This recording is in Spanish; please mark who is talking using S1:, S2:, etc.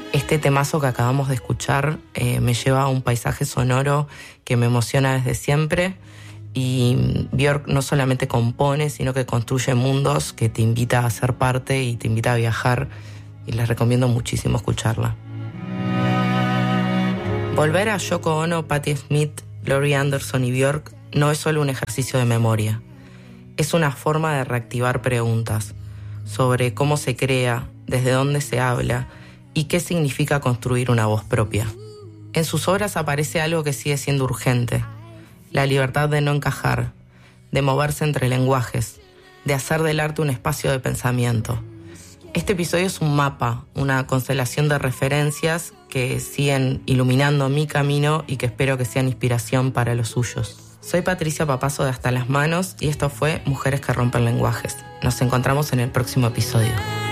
S1: Este temazo que acabamos de escuchar me lleva a un paisaje sonoro que me emociona desde siempre, y Björk no solamente compone, sino que construye mundos que te invita a ser parte y te invita a viajar, y les recomiendo muchísimo escucharla. Volver a Yoko Ono, Patti Smith, Laurie Anderson y Björk no es solo un ejercicio de memoria, es una forma de reactivar preguntas sobre cómo se crea, desde dónde se habla y qué significa construir una voz propia. En sus obras aparece algo que sigue siendo urgente: la libertad de no encajar, de moverse entre lenguajes, de hacer del arte un espacio de pensamiento. Este episodio es un mapa, una constelación de referencias que siguen iluminando mi camino y que espero que sean inspiración para los suyos. Soy Patricia Papazo de Hasta las Manos y esto fue Mujeres que Rompen Lenguajes. Nos encontramos en el próximo episodio.